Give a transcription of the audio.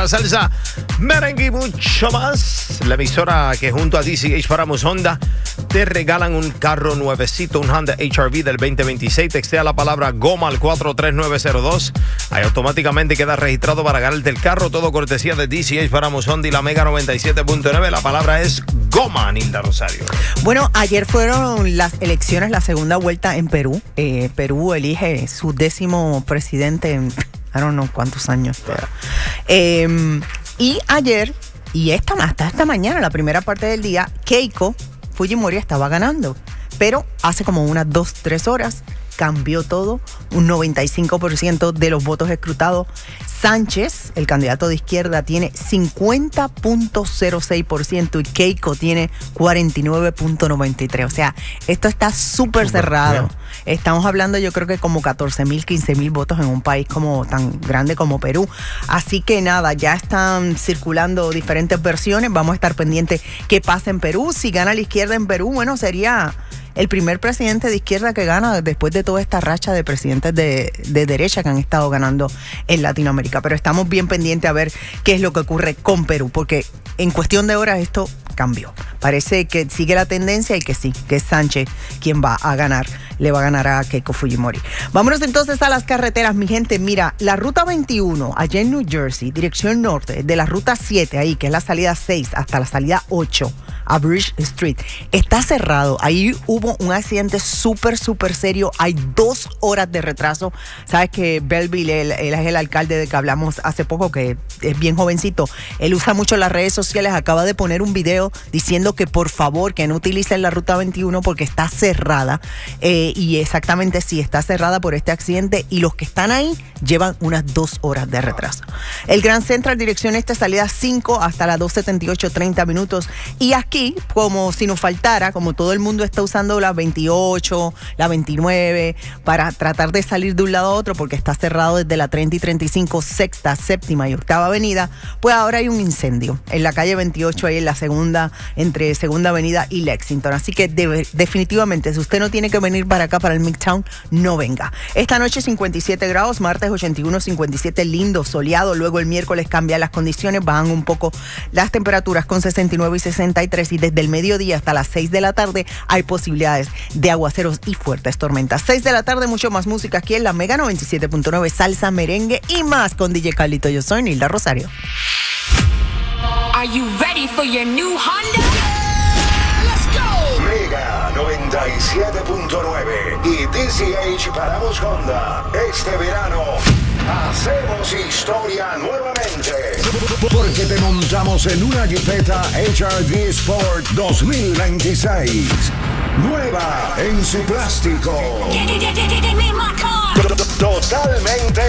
música, salsa, merengue y mucho más. La emisora que junto a DCH Paramos Honda te regalan un carro nuevecito, un Honda HR-V del 2026. Textea la palabra goma al 43902. Ahí automáticamente queda registrado para ganarte el carro. Todo cortesía de DCH Paramos Honda y la Mega 97.9. La palabra es goma, Nilda Rosario. Bueno, ayer fueron las elecciones, la segunda vuelta en Perú. Perú elige su 10º presidente en, I don't know cuántos años. Y ayer, y hasta esta mañana, la primera parte del día, Keiko Fujimori estaba ganando. Pero hace como unas 2-3 horas cambió todo, un 95% de los votos escrutados. Sánchez, el candidato de izquierda, tiene 50.06% y Keiko tiene 49.93%. O sea, esto está súper cerrado. Bien. Estamos hablando, yo creo que como 14.000, 15.000 votos en un país como tan grande como Perú. Así que nada, ya están circulando diferentes versiones. Vamos a estar pendientes qué pasa en Perú. Si gana la izquierda en Perú, bueno, sería el primer presidente de izquierda que gana después de toda esta racha de presidentes de derecha que han estado ganando en Latinoamérica. Pero estamos bien pendientes a ver qué es lo que ocurre con Perú, porque en cuestión de horas esto cambió. Parece que sigue la tendencia y que sí, que es Sánchez quien va a ganar, le va a ganar a Keiko Fujimori. Vámonos entonces a las carreteras, mi gente. Mira, la ruta 21, allá en New Jersey, dirección norte, de la ruta 7 ahí, que es la salida 6 hasta la salida 8, a Bridge Street, está cerrado. Ahí hubo un accidente súper serio. Hay 2 horas de retraso. Sabes que Belleville, él es el alcalde de que hablamos hace poco, que es bien jovencito. Él usa mucho las redes sociales. Acaba de poner un video diciendo que por favor que no utilicen la ruta 21 porque está cerrada. Y exactamente sí, está cerrada por este accidente. Y los que están ahí llevan unas 2 horas de retraso. El Grand Central, dirección este, salida 5 hasta las 2:78, 30 minutos. Y aquí, como si nos faltara, como todo el mundo está usando la 28, la 29, para tratar de salir de un lado a otro, porque está cerrado desde la 30 y 35, sexta, séptima y octava avenida, pues ahora hay un incendio en la calle 28, ahí en la segunda, entre Segunda Avenida y Lexington. Así que definitivamente, si usted no tiene que venir para acá, para el Midtown, no venga. Esta noche 57 grados, martes 81, 57, lindo, soleado. Luego el miércoles cambian las condiciones, bajan un poco las temperaturas con 69 y 63. Y desde el mediodía hasta las 6 de la tarde hay posibilidades de aguaceros y fuertes tormentas. 6 de la tarde, mucho más música aquí en la Mega 97.9, salsa, merengue y más con DJ Carlito. Yo soy Nilda Rosario. Are you ready for your new Honda? Let's go. Mega 97.9 y DCH Paramos Honda. Este verano hacemos historia nuevamente. Porque te montamos en una Jeepeta HR-V Sport 2026. Nueva en su plástico. Totalmente